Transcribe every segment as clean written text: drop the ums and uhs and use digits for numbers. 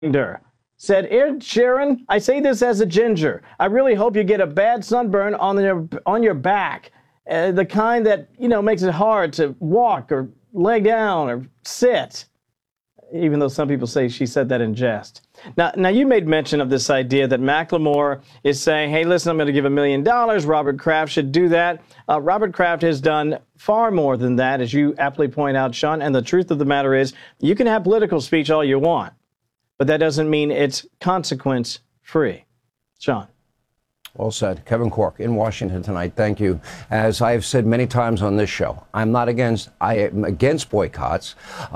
said, Ed Sheeran, I say this as a ginger. I really hope you get a bad sunburn on your back, the kind that, makes it hard to walk or lay down or sit, even though some people say she said that in jest. Now you made mention of this idea that Macklemore is saying, hey, listen, I'm going to give $1 million. Robert Kraft should do that. Robert Kraft has done far more than that, as you aptly point out, Sean. And the truth of the matter is, you can have political speech all you want, but that doesn't mean it's consequence-free. Sean. Well said. Kevin Corke in Washington tonight. Thank you. As I've said many times on this show, I am against boycotts.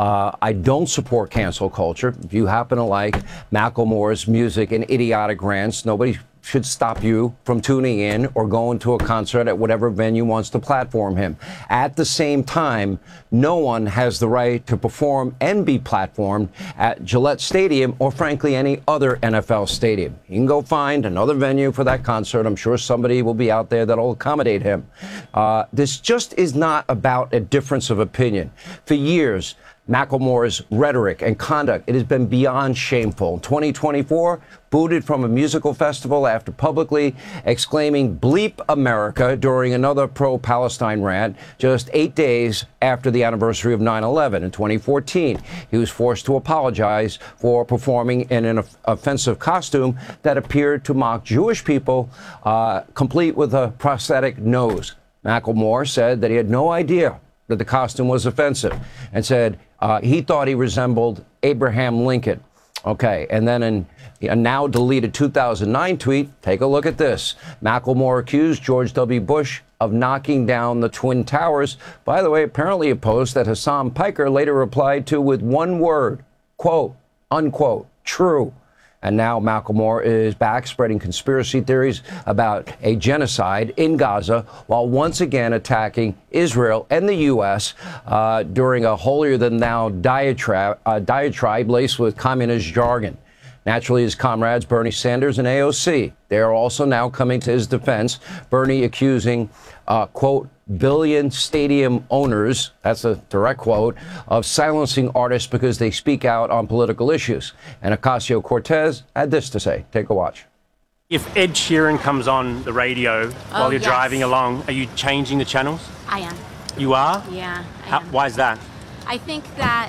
I don't support cancel culture. If you happen to like Macklemore's music and idiotic rants, nobody should stop you from tuning in or going to a concert at whatever venue wants to platform him. At the same time, no one has the right to perform and be platformed at Gillette Stadium or, frankly, any other NFL stadium. You can go find another venue for that concert. I'm sure somebody will be out there that'll accommodate him. This just is not about a difference of opinion. For years, Macklemore's rhetoric and conduct, it has been beyond shameful. In 2024, booted from a musical festival after publicly exclaiming "Bleep America" during another pro-Palestine rant just 8 days after the anniversary of 9/11. In 2014, he was forced to apologize for performing in an offensive costume that appeared to mock Jewish people, complete with a prosthetic nose. Macklemore said that he had no idea that the costume was offensive and said he thought he resembled Abraham Lincoln. Okay, and then in a now deleted 2009 tweet, take a look at this. Macklemore accused George W. Bush of knocking down the Twin Towers. By the way, apparently a post that Hassan Piker later replied to with one word, quote, unquote, true. And now Macklemore is back spreading conspiracy theories about a genocide in Gaza while once again attacking Israel and the U.S. During a holier-than-thou diatribe laced with communist jargon. Naturally, his comrades Bernie Sanders and AOC, they are also now coming to his defense. Bernie accusing, quote, billion stadium owners, that's a direct quote, of silencing artists because they speak out on political issues. And Ocasio-Cortez had this to say. Take a watch. If Ed Sheeran comes on the radio while you're driving along, are you changing the channels? I am. You are? Yeah, Why is that? I think that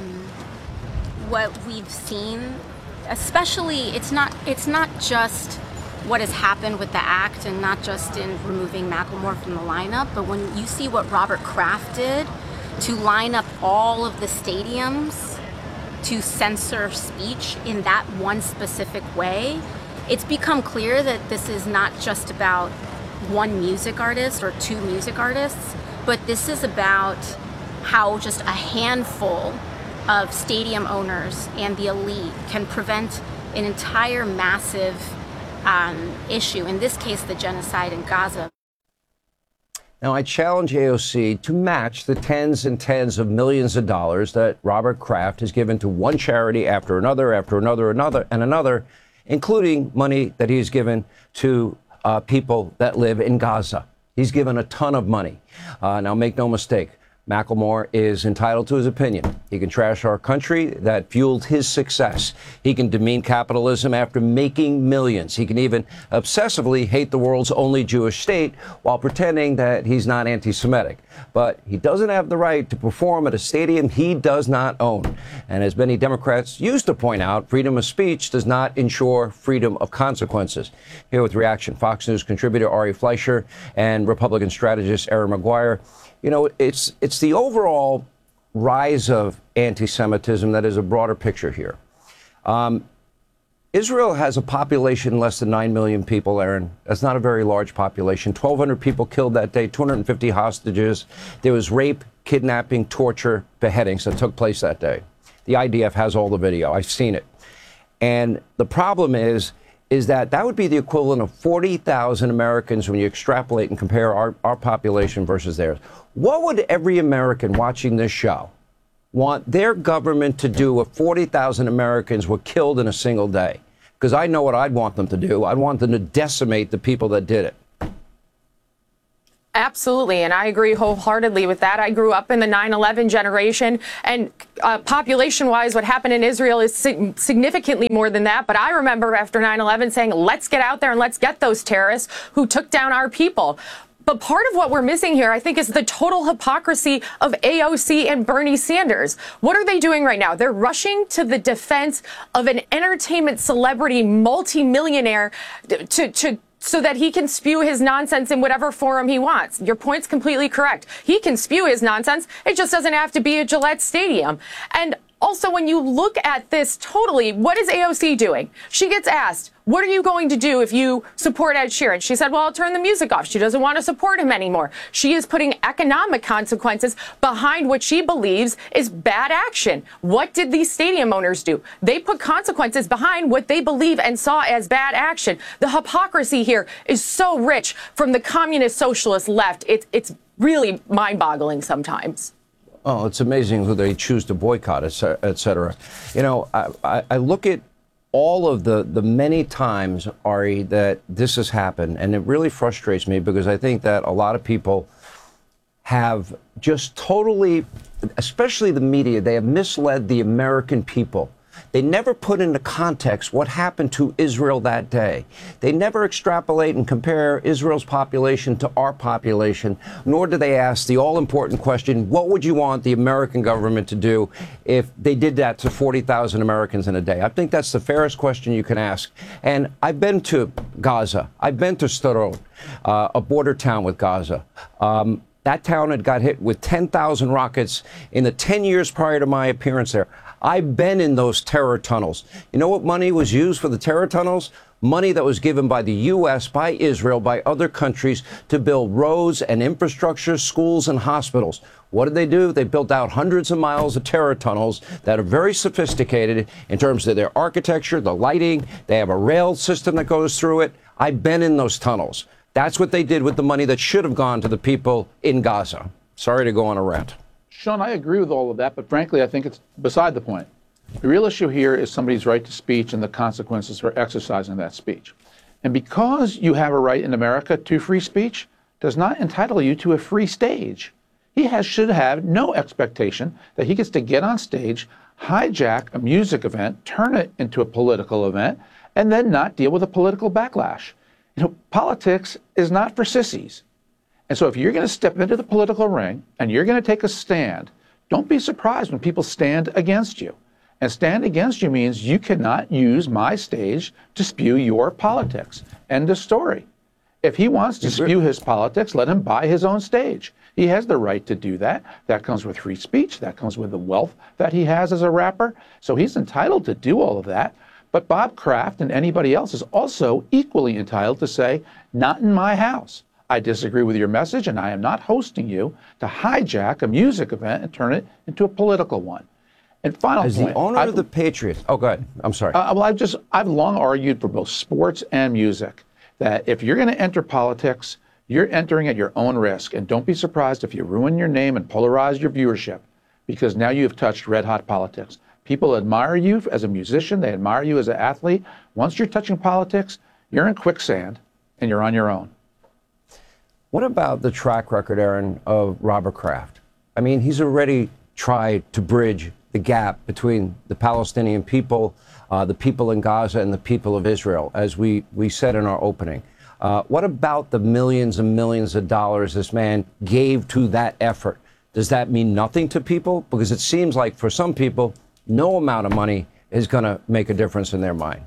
what we've seen, especially, it's not just what has happened with the act and not just in removing Macklemore from the lineup, but when you see what Robert Kraft did to line up all of the stadiums to censor speech in that one specific way, it's become clear that this is not just about one music artist or two music artists, but this is about how just a handful of stadium owners and the elite can prevent an entire massive issue, in this case, the genocide in Gaza. Now, I challenge AOC to match the tens and tens of millions of dollars that Robert Kraft has given to one charity after another, and another, including money that he's given to people that live in Gaza. He's given a ton of money. Now, make no mistake, Macklemore is entitled to his opinion. He can trash our country that fueled his success. He can demean capitalism after making millions. He can even obsessively hate the world's only Jewish state while pretending that he's not anti-Semitic. But he doesn't have the right to perform at a stadium he does not own. And as many Democrats used to point out, freedom of speech does not ensure freedom of consequences. Here with reaction, Fox News contributor Ari Fleischer and Republican strategist Erin Maguire. You know, it's the overall rise of anti-Semitism that is a broader picture here. Israel has a population less than 9 million people, Aaron. That's not a very large population. 1,200 people killed that day, 250 hostages. There was rape, kidnapping, torture, beheadings that took place that day. The IDF has all the video. I've seen it. And the problem is that would be the equivalent of 40,000 Americans when you extrapolate and compare our population versus theirs. What would every American watching this show want their government to do if 40,000 Americans were killed in a single day? Because I know what I'd want them to do. I'd want them to decimate the people that did it. Absolutely, and I agree wholeheartedly with that. I grew up in the 9/11 generation, and population-wise, what happened in Israel is significantly more than that. But I remember after 9/11 saying, let's get out there and let's get those terrorists who took down our people. But part of what we're missing here, I think, is the total hypocrisy of AOC and Bernie Sanders. What are they doing right now? They're rushing to the defense of an entertainment celebrity multimillionaire so that he can spew his nonsense in whatever forum he wants. Your point's completely correct. He can spew his nonsense. It just doesn't have to be at Gillette Stadium. And also, when you look at this totally, what is AOC doing? She gets asked, what are you going to do if you support Ed Sheeran? She said, well, I'll turn the music off. She doesn't want to support him anymore. She is putting economic consequences behind what she believes is bad action. What did these stadium owners do? They put consequences behind what they believe and saw as bad action. The hypocrisy here is so rich from the communist socialist left. It's really mind-boggling sometimes. Oh, it's amazing who they choose to boycott, et cetera. You know, I look at all of the many times, Ari, that this has happened, and it really frustrates me because I think that a lot of people have just totally, especially the media, they have misled the American people. They never put into context what happened to Israel that day. They never extrapolate and compare Israel's population to our population, nor do they ask the all-important question, what would you want the American government to do if they did that to 40,000 Americans in a day? I think that's the fairest question you can ask. And I've been to Gaza. I've been to Sderot, a border town with Gaza. That town had got hit with 10,000 rockets in the 10 years prior to my appearance there. I've been in those terror tunnels. You know what money was used for the terror tunnels? Money that was given by the U.S., by Israel, by other countries to build roads and infrastructure, schools and hospitals. What did they do? They built out hundreds of miles of terror tunnels that are very sophisticated in terms of their architecture, the lighting. They have a rail system that goes through it. I've been in those tunnels. That's what they did with the money that should have gone to the people in Gaza. Sorry to go on a rant. Sean, I agree with all of that, but frankly, I think it's beside the point. The real issue here is somebody's right to speech and the consequences for exercising that speech. And because you have a right in America to free speech, does not entitle you to a free stage. He should have no expectation that he gets to get on stage, hijack a music event, turn it into a political event, and then not deal with a political backlash. You know, politics is not for sissies. And so if you're going to step into the political ring and you're going to take a stand, don't be surprised when people stand against you. And stand against you means you cannot use my stage to spew your politics. End of story. If he wants to spew his politics, let him buy his own stage. He has the right to do that. That comes with free speech. That comes with the wealth that he has as a rapper. So he's entitled to do all of that. But Bob Kraft and anybody else is also equally entitled to say, not in my house. I disagree with your message, and I am not hosting you to hijack a music event and turn it into a political one. And final point. As the owner of the Patriots. Oh, go ahead. I'm sorry. Well, I've long argued for both sports and music that if you're going to enter politics, you're entering at your own risk. And don't be surprised if you ruin your name and polarize your viewership, because now you've touched red-hot politics. People admire you as a musician. They admire you as an athlete. Once you're touching politics, you're in quicksand, and you're on your own. What about the track record, Aaron, of Robert Kraft? I mean, he's already tried to bridge the gap between the Palestinian people, the people in Gaza, and the people of Israel, as we said in our opening. What about the millions and millions of dollars this man gave to that effort? Does that mean nothing to people? Because it seems like for some people, no amount of money is going to make a difference in their mind.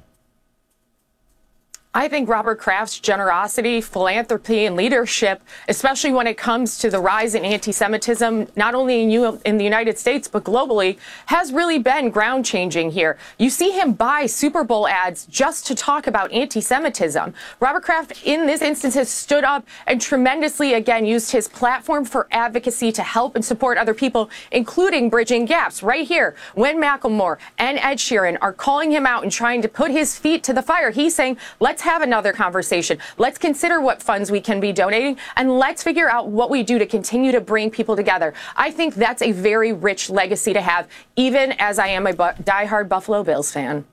I think Robert Kraft's generosity, philanthropy, and leadership, especially when it comes to the rise in anti-Semitism, not only in the United States, but globally, has really been ground-changing here. You see him buy Super Bowl ads just to talk about anti-Semitism. Robert Kraft, in this instance, has stood up and tremendously, again, used his platform for advocacy to help and support other people, including bridging gaps. Right here, when Macklemore and Ed Sheeran are calling him out and trying to put his feet to the fire, he's saying, let's have another conversation. Let's consider what funds we can be donating, and let's figure out what we do to continue to bring people together. I think that's a very rich legacy to have, even as I am a diehard Buffalo Bills fan.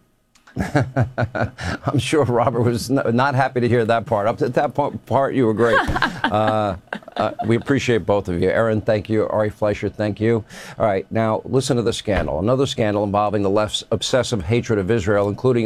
I'm sure Robert was not happy to hear that part. Up to that part, you were great. We appreciate both of you. Aaron, thank you. Ari Fleischer, thank you. All right, now listen to the scandal. Another scandal involving the left's obsessive hatred of Israel, including